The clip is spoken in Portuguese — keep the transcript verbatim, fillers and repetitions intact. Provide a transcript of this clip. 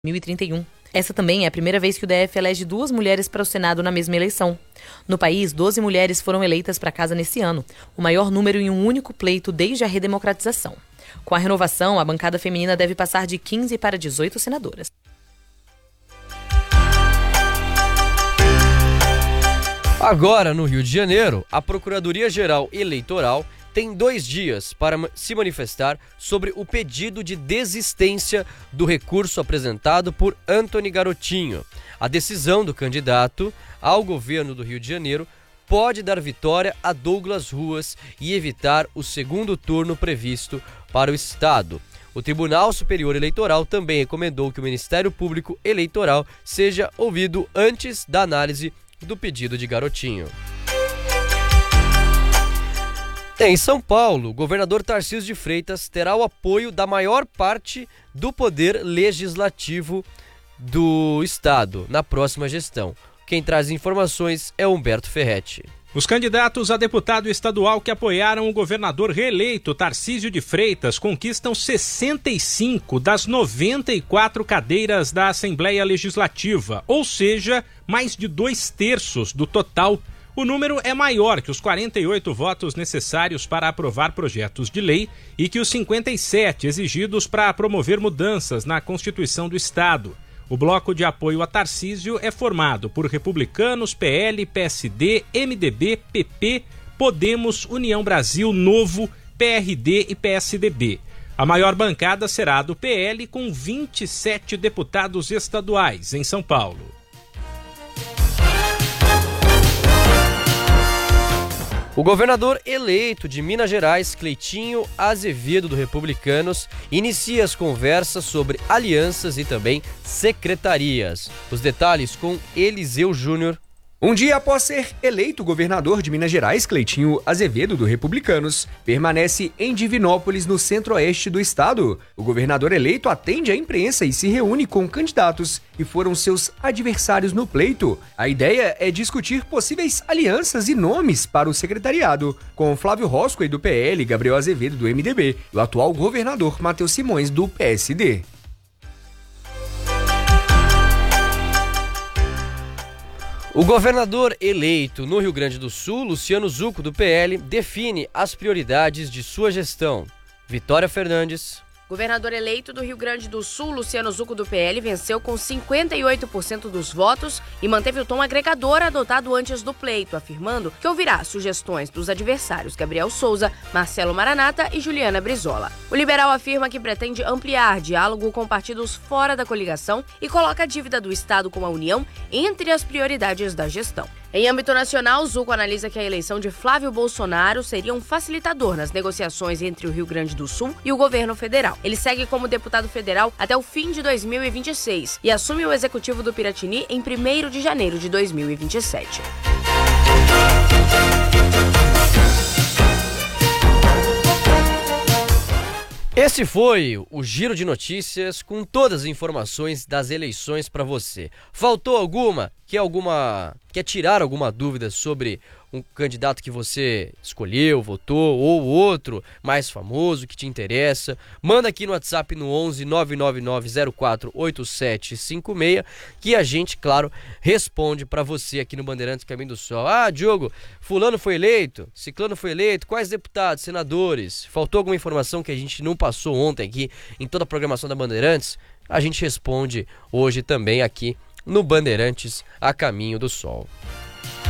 dois mil e trinta e um. Essa também é a primeira vez que o D F elege duas mulheres para o Senado na mesma eleição. No país, doze mulheres foram eleitas para a casa nesse ano, o maior número em um único pleito desde a redemocratização. Com a renovação, a bancada feminina deve passar de quinze para dezoito senadoras. Agora, no Rio de Janeiro, a Procuradoria-Geral Eleitoral tem dois dias para se manifestar sobre o pedido de desistência do recurso apresentado por Antony Garotinho. A decisão do candidato ao governo do Rio de Janeiro pode dar vitória a Douglas Ruas e evitar o segundo turno previsto para o Estado. O Tribunal Superior Eleitoral também recomendou que o Ministério Público Eleitoral seja ouvido antes da análise do pedido de Garotinho. Em São Paulo, o governador Tarcísio de Freitas terá o apoio da maior parte do poder legislativo do estado na próxima gestão. Quem traz informações é Humberto Ferretti. Os candidatos a deputado estadual que apoiaram o governador reeleito Tarcísio de Freitas conquistam sessenta e cinco das noventa e quatro cadeiras da Assembleia Legislativa, ou seja, mais de dois terços do total. O número é maior que os quarenta e oito votos necessários para aprovar projetos de lei e que os cinquenta e sete exigidos para promover mudanças na Constituição do Estado. O bloco de apoio a Tarcísio é formado por republicanos, P L, P S D, M D B, P P, Podemos, União Brasil, Novo, P R D e P S D B. A maior bancada será a do P L, com vinte e sete deputados estaduais em São Paulo. O governador eleito de Minas Gerais, Cleitinho Azevedo, do Republicanos, inicia as conversas sobre alianças e também secretarias. Os detalhes com Eliseu Júnior. Um dia após ser eleito governador de Minas Gerais, Cleitinho Azevedo, do Republicanos, permanece em Divinópolis, no centro-oeste do estado. O governador eleito atende à imprensa e se reúne com candidatos que foram seus adversários no pleito. A ideia é discutir possíveis alianças e nomes para o secretariado, com Flávio Roscoe, do P L, Gabriel Azevedo, do M D B, e o atual governador Matheus Simões, do P S D. O governador eleito no Rio Grande do Sul, Luciano Zucco, do P L, define as prioridades de sua gestão. Vitória Fernandes. Governador eleito do Rio Grande do Sul, Luciano Zucco, do P L, venceu com cinquenta e oito por cento dos votos e manteve o tom agregador adotado antes do pleito, afirmando que ouvirá sugestões dos adversários Gabriel Souza, Marcelo Maranata e Juliana Brizola. O liberal afirma que pretende ampliar diálogo com partidos fora da coligação e coloca a dívida do Estado com a União entre as prioridades da gestão. Em âmbito nacional, Zucco analisa que a eleição de Flávio Bolsonaro seria um facilitador nas negociações entre o Rio Grande do Sul e o governo federal. Ele segue como deputado federal até o fim de dois mil e vinte e seis e assume o executivo do Piratini em primeiro de janeiro de dois mil e vinte e sete. Esse foi o Giro de Notícias com todas as informações das eleições para você. Faltou alguma? Quer alguma? Quer tirar alguma dúvida sobre um candidato que você escolheu, votou, ou outro mais famoso que te interessa? Manda aqui no WhatsApp no onze nove nove nove zero quatro oito sete cinco seis que a gente, claro, responde para você aqui no Bandeirantes Caminho do Sol. Ah, Diogo, fulano foi eleito, ciclano foi eleito, quais deputados, senadores? Faltou alguma informação que a gente não passou ontem aqui em toda a programação da Bandeirantes? A gente responde hoje também aqui no Bandeirantes a Caminho do Sol.